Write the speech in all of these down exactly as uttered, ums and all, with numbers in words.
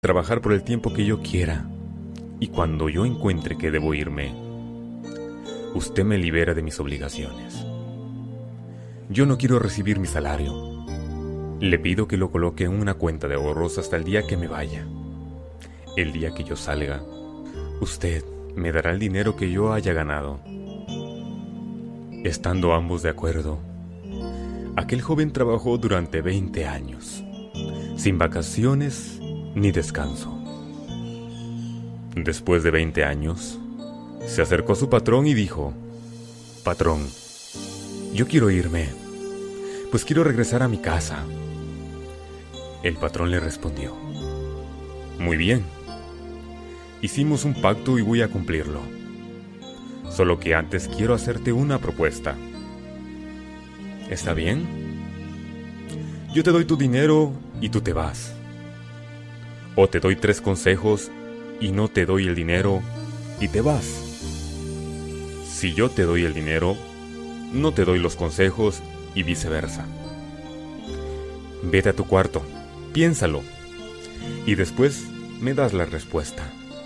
trabajar por el tiempo que yo quiera, y cuando yo encuentre que debo irme, usted me libera de mis obligaciones. Yo no quiero recibir mi salario. Le pido que lo coloque en una cuenta de ahorros hasta el día que me vaya. El día que yo salga, usted me dará el dinero que yo haya ganado. Estando ambos de acuerdo, aquel joven trabajó durante veinte años, sin vacaciones ni descanso. Después de veinte años, se acercó a su patrón y dijo: «Patrón, yo quiero irme, pues quiero regresar a mi casa». El patrón le respondió: «Muy bien, hicimos un pacto y voy a cumplirlo. Solo que antes quiero hacerte una propuesta. ¿Está bien? Yo te doy tu dinero y tú te vas. O te doy tres consejos y no te doy el dinero y te vas. Si yo te doy el dinero, no te doy los consejos y viceversa. Vete a tu cuarto, piénsalo, y después me das la respuesta».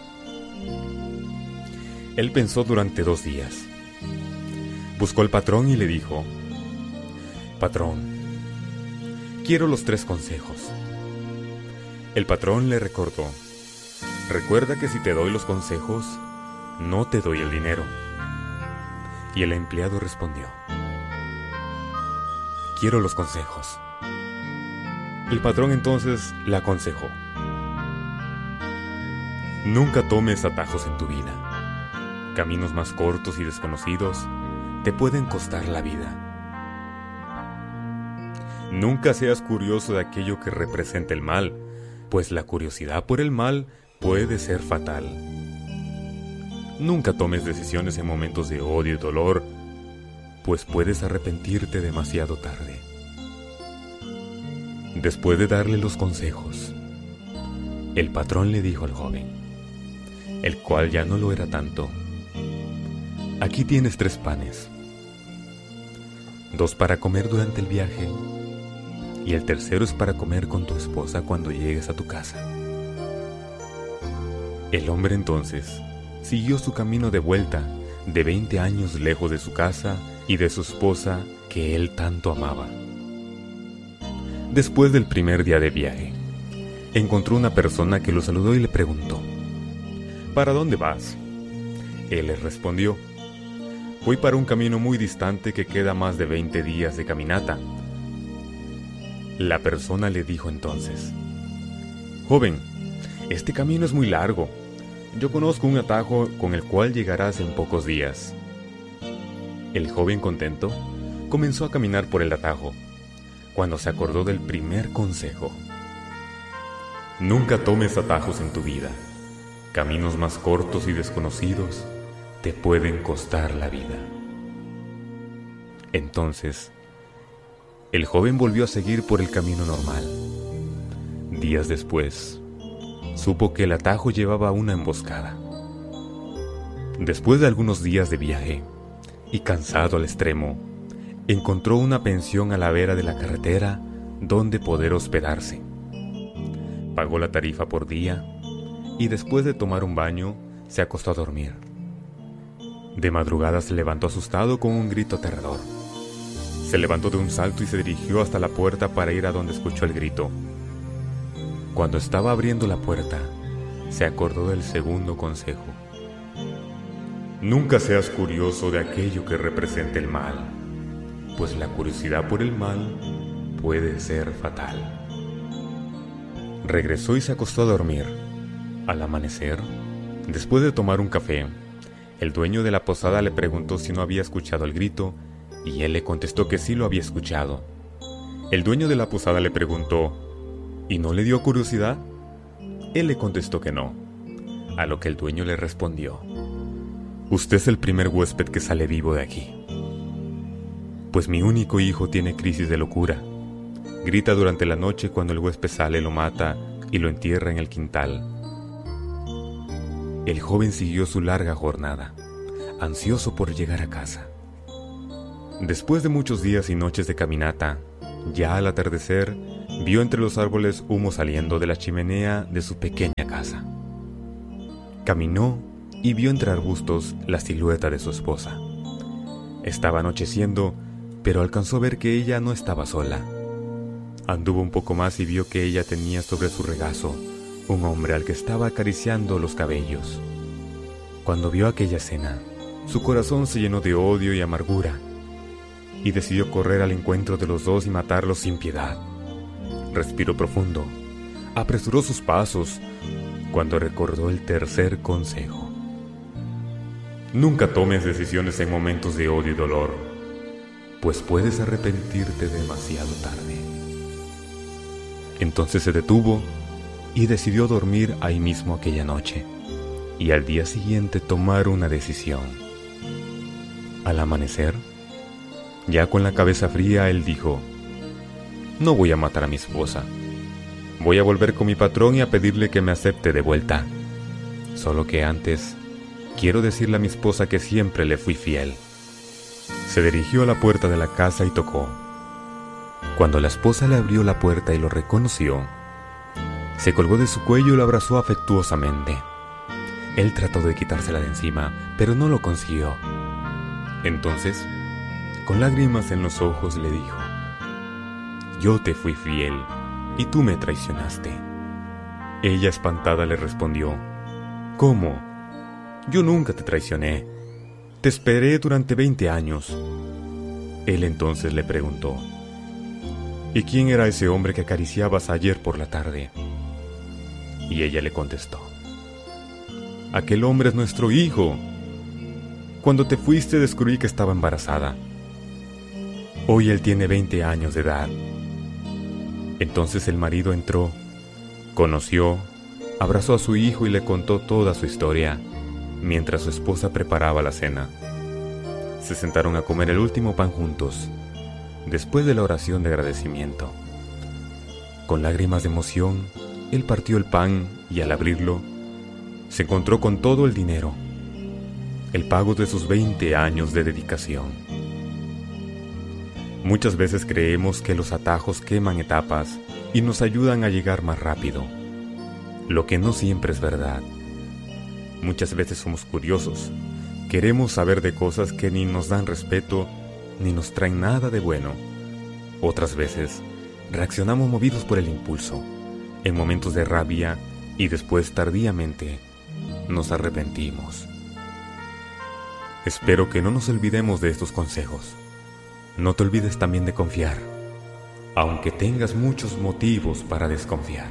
Él pensó durante dos días. Buscó al patrón y le dijo: «Patrón, quiero los tres consejos». El patrón le recordó: «Recuerda que si te doy los consejos, no te doy el dinero». Y el empleado respondió: «Quiero los consejos». El patrón entonces le aconsejó: «Nunca tomes atajos en tu vida. Caminos más cortos y desconocidos te pueden costar la vida. Nunca seas curioso de aquello que representa el mal, pues la curiosidad por el mal puede ser fatal. Nunca tomes decisiones en momentos de odio y dolor, pues puedes arrepentirte demasiado tarde». Después de darle los consejos, el patrón le dijo al joven, el cual ya no lo era tanto: «Aquí tienes tres panes, dos para comer durante el viaje, y el tercero es para comer con tu esposa cuando llegues a tu casa». El hombre entonces siguió su camino de vuelta de veinte años lejos de su casa y de su esposa que él tanto amaba. Después del primer día de viaje, encontró una persona que lo saludó y le preguntó: «¿Para dónde vas?». Él le respondió: «Voy para un camino muy distante que queda más de veinte días de caminata». La persona le dijo entonces: «Joven, este camino es muy largo. Yo conozco un atajo con el cual llegarás en pocos días». El joven, contento, comenzó a caminar por el atajo, cuando se acordó del primer consejo: «Nunca tomes atajos en tu vida. Caminos más cortos y desconocidos te pueden costar la vida». Entonces, el joven volvió a seguir por el camino normal. Días después, supo que el atajo llevaba a una emboscada. Después de algunos días de viaje, y cansado al extremo, encontró una pensión a la vera de la carretera donde poder hospedarse. Pagó la tarifa por día y después de tomar un baño, se acostó a dormir. De madrugada se levantó asustado con un grito aterrador. Se levantó de un salto y se dirigió hasta la puerta para ir a donde escuchó el grito. Cuando estaba abriendo la puerta, se acordó del segundo consejo: «Nunca seas curioso de aquello que representa el mal, pues la curiosidad por el mal puede ser fatal». Regresó y se acostó a dormir. Al amanecer, después de tomar un café, el dueño de la posada le preguntó si no había escuchado el grito, y él le contestó que sí lo había escuchado. El dueño de la posada le preguntó: ¿y no le dio curiosidad? Él le contestó que no, a lo que el dueño le respondió: «Usted es el primer huésped que sale vivo de aquí, pues mi único hijo tiene crisis de locura. Grita durante la noche, cuando el huésped sale lo mata y lo entierra en el quintal». El joven siguió su larga jornada, ansioso por llegar a casa. Después de muchos días y noches de caminata, ya al atardecer, vio entre los árboles humo saliendo de la chimenea de su pequeña casa. Caminó y vio entre arbustos la silueta de su esposa. Estaba anocheciendo, pero alcanzó a ver que ella no estaba sola. Anduvo un poco más y vio que ella tenía sobre su regazo un hombre al que estaba acariciando los cabellos. Cuando vio aquella escena, su corazón se llenó de odio y amargura, y decidió correr al encuentro de los dos y matarlos sin piedad. Respiró profundo, apresuró sus pasos, cuando recordó el tercer consejo. Nunca tomes decisiones en momentos de odio y dolor, pues puedes arrepentirte demasiado tarde. Entonces se detuvo y decidió dormir ahí mismo aquella noche, y al día siguiente tomar una decisión. Al amanecer, ya con la cabeza fría, él dijo: no voy a matar a mi esposa. Voy a volver con mi patrón y a pedirle que me acepte de vuelta. Solo que antes, quiero decirle a mi esposa que siempre le fui fiel. Se dirigió a la puerta de la casa y tocó. Cuando la esposa le abrió la puerta y lo reconoció, se colgó de su cuello y lo abrazó afectuosamente. Él trató de quitársela de encima, pero no lo consiguió. Entonces, con lágrimas en los ojos, le dijo: yo te fui fiel y tú me traicionaste. Ella, espantada, le respondió: ¿cómo? Yo nunca te traicioné. Te esperé durante veinte años. Él entonces le preguntó: ¿y quién era ese hombre que acariciabas ayer por la tarde? Y ella le contestó: aquel hombre es nuestro hijo. Cuando te fuiste descubrí que estaba embarazada. Hoy él tiene veinte años de edad. Entonces el marido entró, conoció, abrazó a su hijo y le contó toda su historia, mientras su esposa preparaba la cena. Se sentaron a comer el último pan juntos, después de la oración de agradecimiento. Con lágrimas de emoción, él partió el pan y al abrirlo, se encontró con todo el dinero, el pago de sus veinte años de dedicación. Muchas veces creemos que los atajos queman etapas y nos ayudan a llegar más rápido, lo que no siempre es verdad. Muchas veces somos curiosos, queremos saber de cosas que ni nos dan respeto ni nos traen nada de bueno. Otras veces reaccionamos movidos por el impulso, en momentos de rabia, y después tardíamente nos arrepentimos. Espero que no nos olvidemos de estos consejos. No te olvides también de confiar, aunque tengas muchos motivos para desconfiar.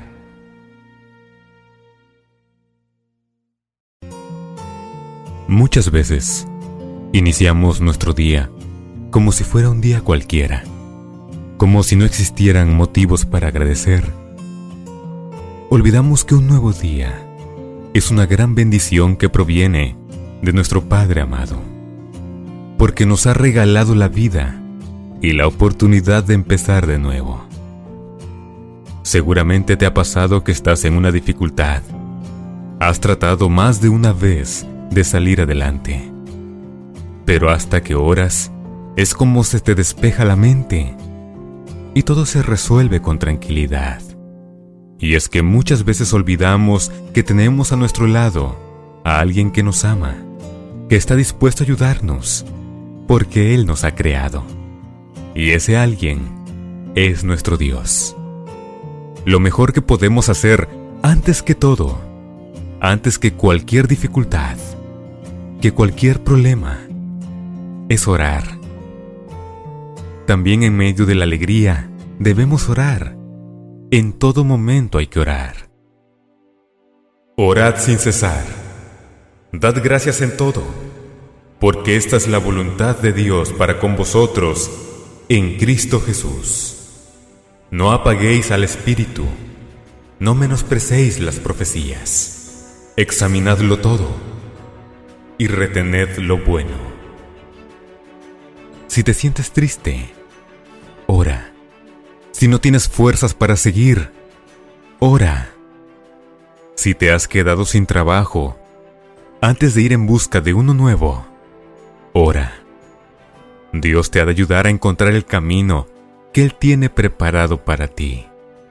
Muchas veces iniciamos nuestro día como si fuera un día cualquiera, como si no existieran motivos para agradecer. Olvidamos que un nuevo día es una gran bendición que proviene de nuestro Padre amado, porque nos ha regalado la vida y la oportunidad de empezar de nuevo. Seguramente te ha pasado que estás en una dificultad. Has tratado más de una vez de salir adelante, pero hasta que oras es como se te despeja la mente y todo se resuelve con tranquilidad. Y es que muchas veces olvidamos que tenemos a nuestro lado a alguien que nos ama, que está dispuesto a ayudarnos, porque Él nos ha creado. Y ese alguien es nuestro Dios. Lo mejor que podemos hacer antes que todo, antes que cualquier dificultad, que cualquier problema, es orar. También en medio de la alegría debemos orar. En todo momento hay que orar. Orad sin cesar. Dad gracias en todo, porque esta es la voluntad de Dios para con vosotros en Cristo Jesús. No apaguéis al Espíritu, no menosprecéis las profecías. Examinadlo todo y retened lo bueno. Si te sientes triste, ora. Si no tienes fuerzas para seguir, ora. Si te has quedado sin trabajo, antes de ir en busca de uno nuevo, ora. Dios te ha de ayudar a encontrar el camino que Él tiene preparado para ti.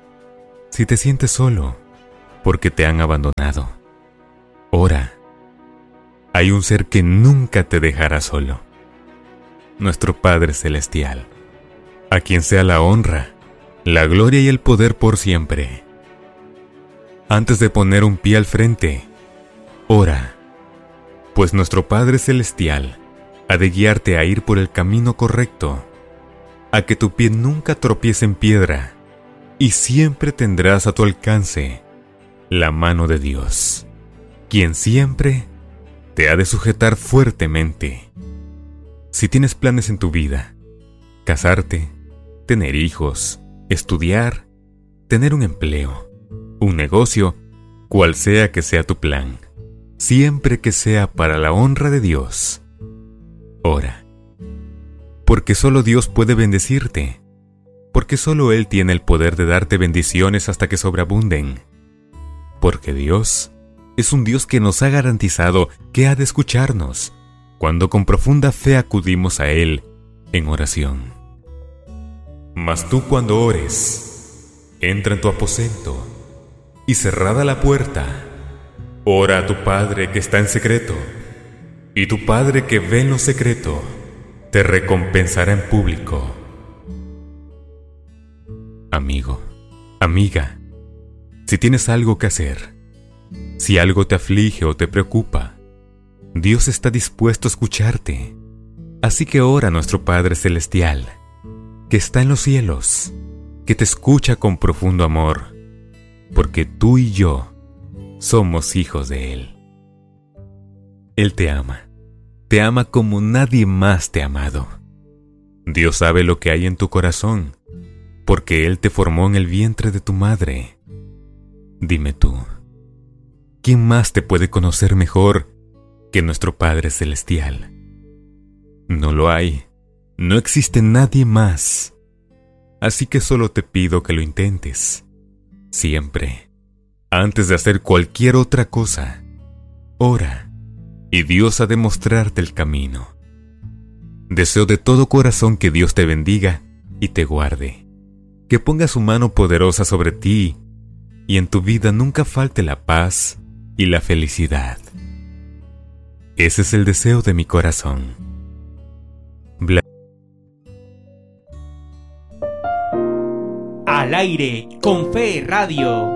Si te sientes solo, porque te han abandonado, ora. Hay un ser que nunca te dejará solo. Nuestro Padre Celestial, a quien sea la honra, la gloria y el poder por siempre. Antes de poner un pie al frente, ora, pues nuestro Padre Celestial ha de guiarte a ir por el camino correcto, a que tu pie nunca tropiece en piedra, y siempre tendrás a tu alcance la mano de Dios, quien siempre te ha de sujetar fuertemente. Si tienes planes en tu vida, casarte, tener hijos, estudiar, tener un empleo, un negocio, cual sea que sea tu plan, siempre que sea para la honra de Dios, ora. Porque solo Dios puede bendecirte, porque solo Él tiene el poder de darte bendiciones hasta que sobreabunden, porque Dios es un Dios que nos ha garantizado que ha de escucharnos cuando con profunda fe acudimos a Él en oración. Mas tú cuando ores, entra en tu aposento y cerrada la puerta, ora a tu Padre que está en secreto, y tu Padre que ve en lo secreto te recompensará en público. Amigo, amiga, si tienes algo que hacer, si algo te aflige o te preocupa, Dios está dispuesto a escucharte. Así que ora a nuestro Padre Celestial, que está en los cielos, que te escucha con profundo amor, porque tú y yo somos hijos de Él. Él te ama, te ama como nadie más te ha amado. Dios sabe lo que hay en tu corazón, porque Él te formó en el vientre de tu madre. Dime tú, ¿quién más te puede conocer mejor que nuestro Padre Celestial? No lo hay, no existe nadie más. Así que solo te pido que lo intentes. Siempre, antes de hacer cualquier otra cosa, ora, y Dios ha de mostrarte el camino. Deseo de todo corazón que Dios te bendiga y te guarde, que ponga su mano poderosa sobre ti, y en tu vida nunca falte la paz y la felicidad. Ese es el deseo de mi corazón. Bla- Al aire con Fe Radio.